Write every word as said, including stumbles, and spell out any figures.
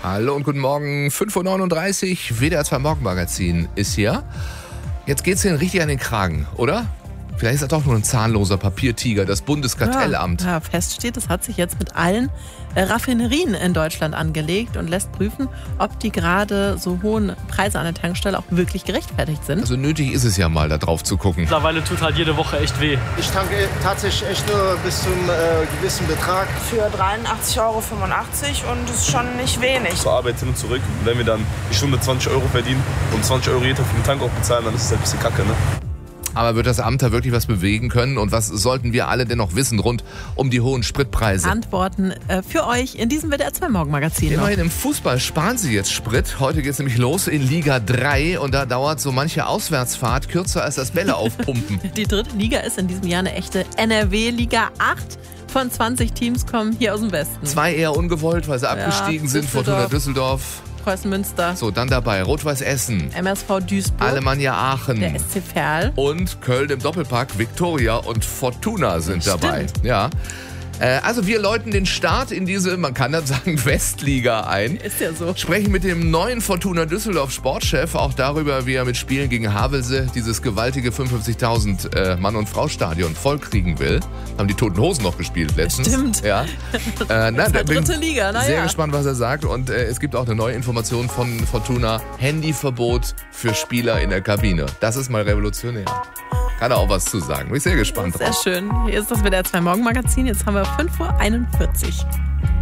Hallo und guten Morgen, fünf Uhr neununddreißig, W D R zwei Morgenmagazin ist hier. Jetzt geht's Ihnen richtig an den Kragen, oder? Vielleicht ist das doch nur ein zahnloser Papiertiger, das Bundeskartellamt. Ja, ja, fest steht, das hat sich jetzt mit allen äh, Raffinerien in Deutschland angelegt und lässt prüfen, ob die gerade so hohen Preise an der Tankstelle auch wirklich gerechtfertigt sind. Also nötig ist es ja mal, da drauf zu gucken. Mittlerweile tut halt jede Woche echt weh. Ich tanke tatsächlich echt nur bis zum äh, gewissen Betrag. Für dreiundachtzig Euro fünfundachtzig und das ist schon nicht wenig. Zur Arbeit hin und zurück. Und wenn wir dann die Stunde zwanzig Euro verdienen und zwanzig Euro jeder für den Tank auch bezahlen, dann ist es halt ein bisschen kacke, ne? Aber wird das Amt da wirklich was bewegen können? Und was sollten wir alle denn noch wissen rund um die hohen Spritpreise? Antworten äh, für euch in diesem W D R zwei Morgenmagazin. Immerhin im Fußball sparen sie jetzt Sprit. Heute geht es nämlich los in Liga drei und da dauert so manche Auswärtsfahrt kürzer als das Bälle aufpumpen. Die dritte Liga ist in diesem Jahr eine echte N R W-Liga. Acht von zwanzig Teams kommen hier aus dem Westen. Zwei eher ungewollt, weil sie abgestiegen ja, sind. Fortuna Düsseldorf. Preußen Münster. So, dann dabei Rot-Weiß Essen. M S V Duisburg. Alemannia Aachen. Der S C Verl. Und Köln im Doppelpack. Viktoria und Fortuna sind Stimmt. dabei. Ja. Also wir läuten den Start in diese, man kann dann sagen, Westliga ein. Ist ja so. Sprechen mit dem neuen Fortuna Düsseldorf Sportchef auch darüber, wie er mit Spielen gegen Havelse dieses gewaltige fünfundfünfzigtausend äh, Mann- und Frau-Stadion vollkriegen will. Haben die Toten Hosen noch gespielt letztens. Stimmt. Ja. Äh, na, das ist dritte Liga, naja. Sehr gespannt, was er sagt. Und äh, es gibt auch eine neue Information von Fortuna. Handyverbot für Spieler in der Kabine. Das ist mal revolutionär. Kann er auch was zu sagen. Bin ich sehr gespannt Sehr drauf. schön. Hier ist das W D R zwei Morgenmagazin. Jetzt haben wir fünf Uhr einundvierzig.